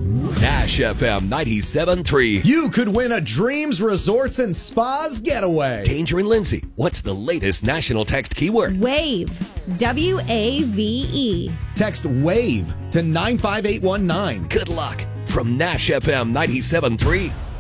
Nash FM 97.3. You could win a Dreams Resorts and Spas getaway. Danger and Lindsay, what's the latest national text keyword? Wave. WAVE. Text WAVE to 95819. Good luck from Nash FM 97.3.